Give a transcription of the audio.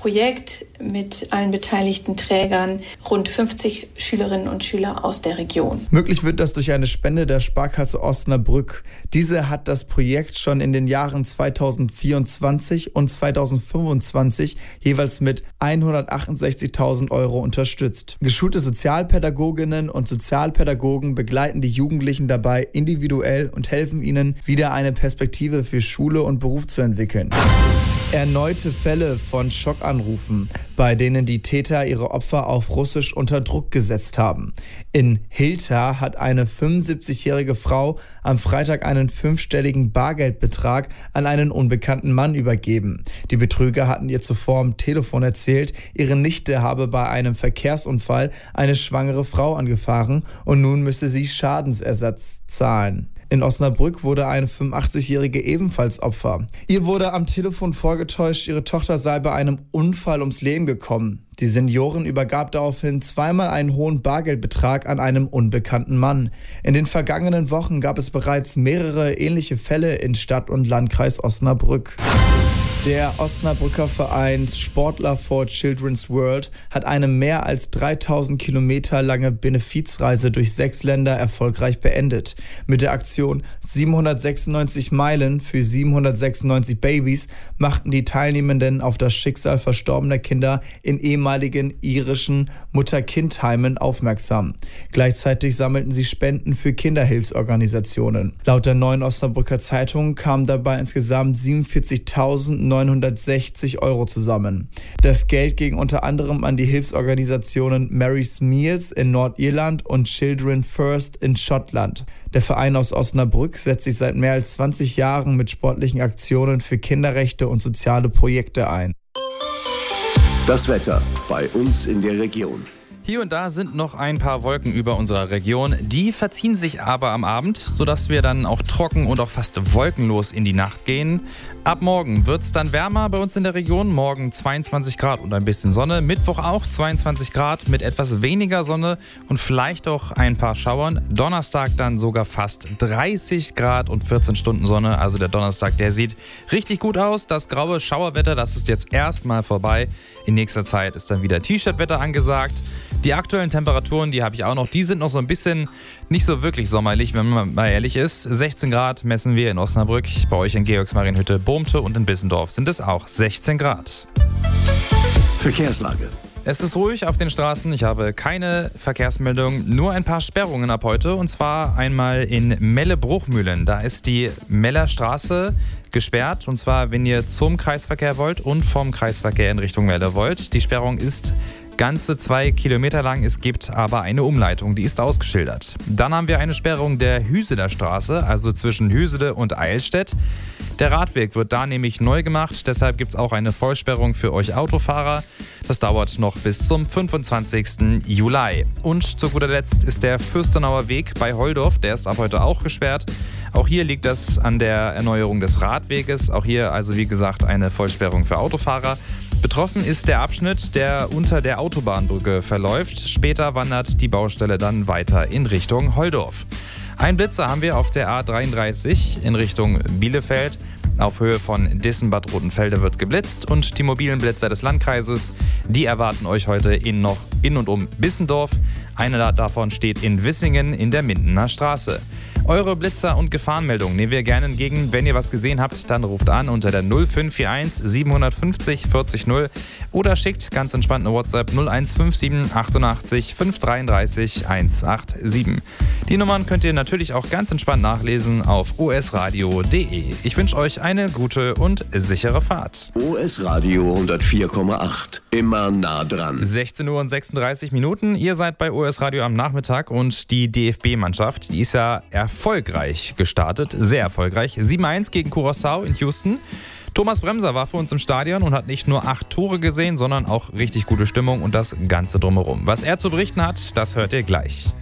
Projekt mit allen beteiligten Trägern, rund 50 Schülerinnen und Schüler aus der Region. Möglich wird das durch eine Spende der Sparkasse Osnabrück. Diese hat das Projekt schon in den Jahren 2024 und 2025 jeweils mit 168.000 € unterstützt. Geschulte Sozialpädagoginnen und Sozialpädagogen begleiten die Jugendlichen dabei individuell und helfen ihnen, wieder eine Perspektive für Schule und Beruf zu entwickeln. Erneute Fälle von Schockanrufen, bei denen die Täter ihre Opfer auf Russisch unter Druck gesetzt haben. In Hilter hat eine 75-jährige Frau am Freitag einen 5-stelligen Bargeldbetrag an einen unbekannten Mann übergeben. Die Betrüger hatten ihr zuvor am Telefon erzählt, ihre Nichte habe bei einem Verkehrsunfall eine schwangere Frau angefahren und nun müsse sie Schadensersatz zahlen. In Osnabrück wurde eine 85-Jährige ebenfalls Opfer. Ihr wurde am Telefon vorgetäuscht, ihre Tochter sei bei einem Unfall ums Leben gekommen. Die Seniorin übergab daraufhin zweimal einen hohen Bargeldbetrag an einem unbekannten Mann. In den vergangenen Wochen gab es bereits mehrere ähnliche Fälle in Stadt und Landkreis Osnabrück. Der Osnabrücker Verein Sportler for Children's World hat eine mehr als 3000 Kilometer lange Benefizreise durch 6 Länder erfolgreich beendet. Mit der Aktion 796 Meilen für 796 Babys machten die Teilnehmenden auf das Schicksal verstorbener Kinder in ehemaligen irischen Mutter-Kind-Heimen aufmerksam. Gleichzeitig sammelten sie Spenden für Kinderhilfsorganisationen. Laut der Neuen Osnabrücker Zeitung kamen dabei insgesamt 47.960 € zusammen. Das Geld ging unter anderem an die Hilfsorganisationen Mary's Meals in Nordirland und Children First in Schottland. Der Verein aus Osnabrück setzt sich seit mehr als 20 Jahren mit sportlichen Aktionen für Kinderrechte und soziale Projekte ein. Das Wetter bei uns in der Region. Hier und da sind noch ein paar Wolken über unserer Region. Die verziehen sich aber am Abend, sodass wir dann auch trocken und auch fast wolkenlos in die Nacht gehen. Ab morgen wird es dann wärmer bei uns in der Region. Morgen 22 Grad und ein bisschen Sonne. Mittwoch auch 22 Grad mit etwas weniger Sonne und vielleicht auch ein paar Schauern. Donnerstag dann sogar fast 30 Grad und 14 Stunden Sonne. Also der Donnerstag, der sieht richtig gut aus. Das graue Schauerwetter, das ist jetzt erstmal vorbei. In nächster Zeit ist dann wieder T-Shirt-Wetter angesagt. Die aktuellen Temperaturen, die habe ich auch noch, die sind noch so ein bisschen nicht so wirklich sommerlich, wenn man mal ehrlich ist. 16 Grad messen wir in Osnabrück, bei euch in Georgsmarienhütte, Bohmte und in Bissendorf sind es auch 16 Grad. Verkehrslage. Es ist ruhig auf den Straßen, ich habe keine Verkehrsmeldung, nur ein paar Sperrungen ab heute. Und zwar einmal in Melle-Bruchmühlen, da ist die Meller Straße gesperrt. Und zwar, wenn ihr zum Kreisverkehr wollt und vom Kreisverkehr in Richtung Melle wollt. Die Sperrung ist ganze 2 Kilometer lang, es gibt aber eine Umleitung, die ist ausgeschildert. Dann haben wir eine Sperrung der Hüseler Straße, also zwischen Hüsede und Eilstedt. Der Radweg wird da nämlich neu gemacht, deshalb gibt es auch eine Vollsperrung für euch Autofahrer. Das dauert noch bis zum 25. Juli. Und zu guter Letzt ist der Fürstenauer Weg bei Holdorf, der ist ab heute auch gesperrt. Auch hier liegt das an der Erneuerung des Radweges. Auch hier also wie gesagt eine Vollsperrung für Autofahrer. Betroffen ist der Abschnitt, der unter der Autobahnbrücke verläuft. Später wandert die Baustelle dann weiter in Richtung Holdorf. Ein Blitzer haben wir auf der A33 in Richtung Bielefeld. Auf Höhe von Dissen-Bad Rotenfelde wird geblitzt und die mobilen Blitzer des Landkreises, die erwarten euch heute in und um Bissendorf. Eine davon steht in Wissingen in der Mindener Straße. Eure Blitzer- und Gefahrenmeldungen nehmen wir gerne entgegen. Wenn ihr was gesehen habt, dann ruft an unter der 0541 750 40 0 oder schickt ganz entspannt eine WhatsApp 0157 88 533 187. Die Nummern könnt ihr natürlich auch ganz entspannt nachlesen auf osradio.de. Ich wünsche euch eine gute und sichere Fahrt. OS Radio 104,8. Immer nah dran. 16 Uhr und 36 Minuten. Ihr seid bei OS Radio am Nachmittag und die DFB-Mannschaft, die ist ja erfolgreich gestartet. Sehr erfolgreich. 7-1 gegen Curaçao in Houston. Thomas Bremser war für uns im Stadion und hat nicht nur 8 Tore gesehen, sondern auch richtig gute Stimmung und das Ganze drumherum. Was er zu berichten hat, das hört ihr gleich.